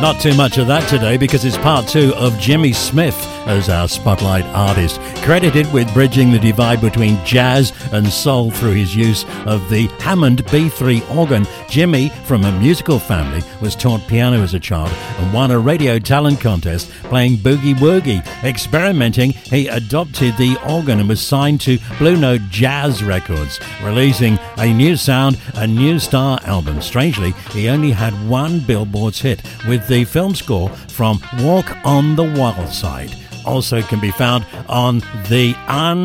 Not too much of that today because it's part two of Jimmy Smith as our spotlight artist, credited with bridging the divide between jazz and soul through his use of the Hammond B3 organ. Jimmy, from a musical family, was taught piano as a child and won a radio talent contest playing boogie woogie. Experimenting, he adopted the organ and was signed to Blue Note Jazz Records, releasing a new sound, a new star album. Strangely, he only had one Billboard's hit with the film score from Walk on the Wild Side. Also can be found on the